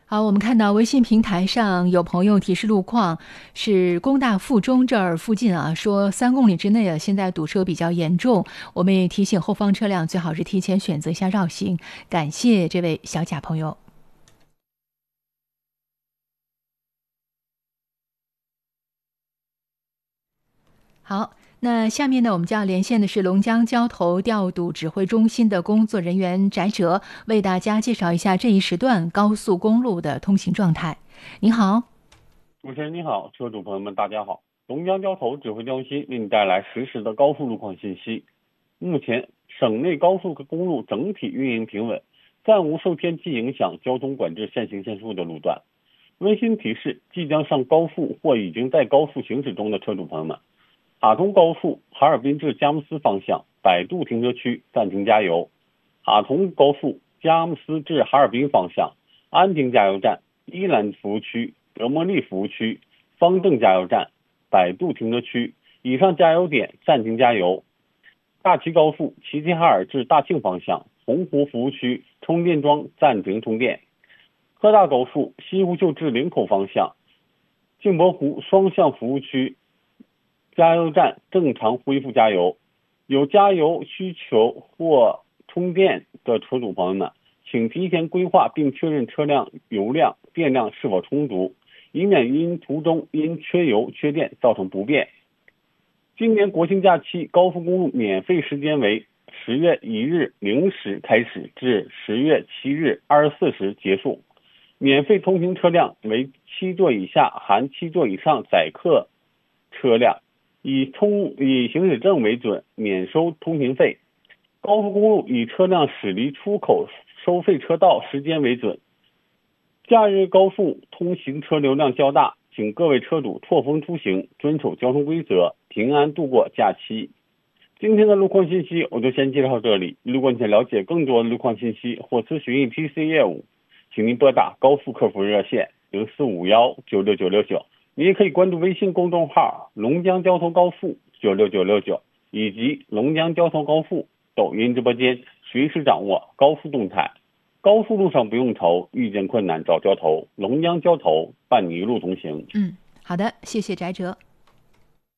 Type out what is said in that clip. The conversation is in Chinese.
好，我们看到微信平台上有朋友提示路况，是工大附中这儿附近啊，说3公里之内现在堵车比较严重，我们也提醒后方车辆最好是提前选择一下绕行。感谢这位小贾朋友。好，那下面呢，我们将要连线的是龙江交投调度指挥中心的工作人员翟哲，为大家介绍一下这一时段高速公路的通行状态。您好。 主持人你好，车主朋友们大家好，龙江交投指挥中心为你带来实时的高速路况信息。目前省内高速公路整体运营平稳，暂无受天气影响交通管制限行限速的路段。温馨提示，即将上高速或已经在高速行驶中的车主朋友们，哈通高速哈尔滨至佳木斯方向百度停车区暂停加油，哈通高速佳木斯至哈尔滨方向安定加油站、依兰服务区、德莫利服务区、方正加油站、百度停车区以上加油点暂停加油。大齐高速齐齐哈尔至大庆方向洪湖服务区充电桩暂停充电。科大高速西湖秀至林口方向镜泊湖双向服务区加油站正常恢复加油。有加油需求或充电的车主朋友们，请提前规划并确认车辆油量、电量是否充足，以免途中因缺油、缺电造成不便。今年国庆假期高速公路免费时间为10月1日0时开始至10月7日24时结束，免费通行车辆为7座以下含7座以上载客车辆，以行驶证为准，免收通行费。高速公路以车辆驶离出口收费车道时间为准。假日高速通行车流量较大，请各位车主错峰出行，遵守交通规则，平安度过假期。今天的路况信息我就先介绍到这里。如果你想了解更多的路况信息或咨询 ETC 业务，请您拨打高速客服热线0451969669，你也可以关注微信公众号龙江交通高速96969以及龙江交通高速抖音直播间，随时掌握高速动态。高速路上不用愁，遇见困难找交投，龙江交投伴你一路同行。 好的，谢谢翟哲。